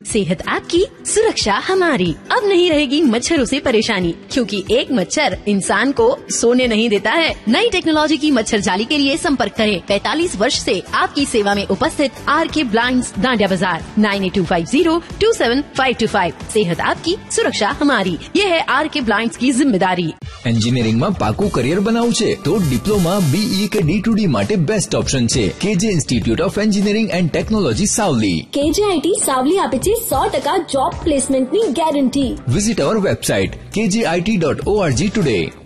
सेहत आपकी, सुरक्षा हमारी। अब नहीं रहेगी मच्छरों से परेशानी, क्योंकि एक मच्छर इंसान को सोने नहीं देता है। नई टेक्नोलॉजी की मच्छर जाली के लिए संपर्क करें 45 वर्ष से आपकी सेवा में उपस्थित RK ब्लाइंड्स, डांडिया बाजार, 9825027525। सेहत आपकी, सुरक्षा हमारी, ये है RK ब्लाइंड्स की जिम्मेदारी। એન્જિનિયરિંગ માં પાકું કરિયર બનાવવું છે તો ડિપ્લોમા BE કે D2D માટે બેસ્ટ ઓપ્શન છે KJ institute of engineering and technology Savli. KJIT Savli આપે છે 100% જોબ પ્લેસમેન્ટની ગેરંટી। વિઝિટ અવર વેબસાઇટ kjit.org ટુડે।